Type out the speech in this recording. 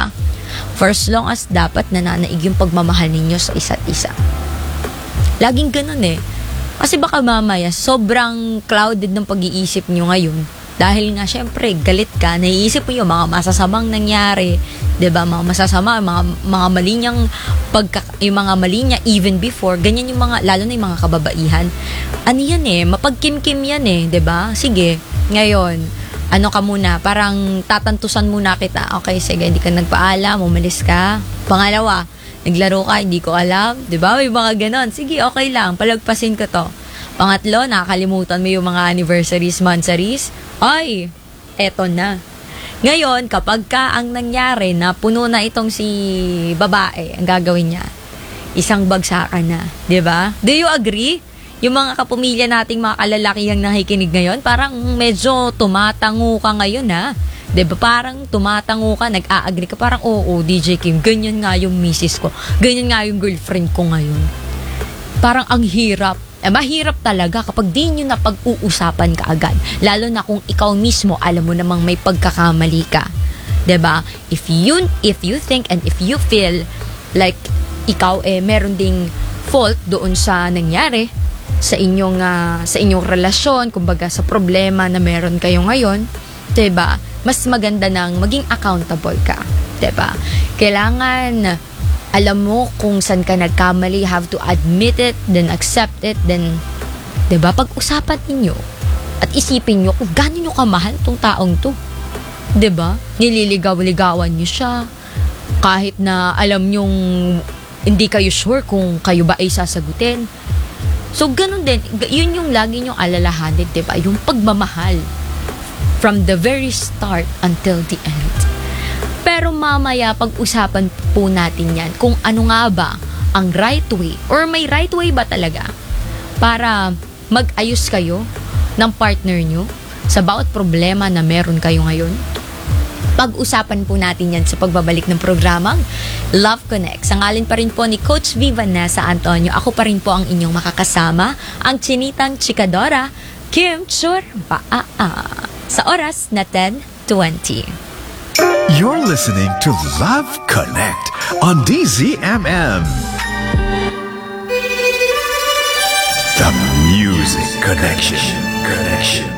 ba? For as long as dapat nananaig yung pagmamahal ninyo sa isa't isa. Laging ganun eh. Kasi baka mamaya, sobrang clouded ng pag-iisip nyo ngayon. Dahil nga, syempre, galit ka, naiisip mo yung mga masasamang nangyari, 'di ba? Mga masasama, mga mali niyang yung mga mali niya even before, ganyan yung mga, lalo na yung mga kababaihan. Ano yan eh, mapagkim-kim yan eh, 'di ba? Sige, ngayon, ano ka muna, parang tatantusan muna kita. Okay, sige, hindi ka nagpaalam, umalis ka. Pangalawa, naglaro ka, hindi ko alam, 'di ba? May mga ganon. Sige, okay lang, palagpasin ko to. Pangatlo, nakakalimutan mo yung mga anniversaries, monthsaries. Ay, eto na. Ngayon, kapag ka ang nangyari na puno na itong si babae, ang gagawin niya, isang bagsakan na. 'Di ba? Do you agree? Yung mga kapamilya nating mga kalalakihang nakikinig ngayon, parang medyo tumatango ka ngayon ha. 'Di ba? Parang tumatango ka, nag-a-agree ka, parang oo, DJ Kim, ganyan nga yung misis ko. Ganyan nga yung girlfriend ko ngayon. Parang ang hirap. Mahirap talaga kapag di nyo na pag-uusapan ka agad. Lalo na kung ikaw mismo, alam mo namang may pagkakamali ka. 'Di ba? If you think and if you feel like ikaw meron ding fault doon sa nangyari sa inyong relasyon, kumbaga sa problema na meron kayo ngayon, 'di ba? Mas maganda nang maging accountable ka, 'di ba? Kailangan alam mo kung saan ka nagkamali, have to admit it, then accept it, then 'di ba? Pag-usapan niyo at isipin niyo kung gaano niyo kamahal tong taong 'to. 'Di ba? Nililigaw-ligawan niyo siya kahit na alam niyong hindi kayo sure kung kayo ba ay sasagutin. So, ganun din. Yun yung lagi niyong alalahanin, 'di ba? Yung pagmamahal from the very start until the end. Pero mamaya, pag-usapan po natin yan kung ano nga ba ang right way or may right way ba talaga para mag-ayos kayo ng partner nyo sa bawat problema na meron kayo ngayon. Pag-usapan po natin yan sa pagbabalik ng programang Love Connect. Sa ngalan pa rin po ni Coach V. Vanessa Antonio, ako pa rin po ang inyong makakasama, ang chinitang chikadora, Kim Churba sa oras na 10:20. You're listening to Love Connect on DZMM. The Music Connection.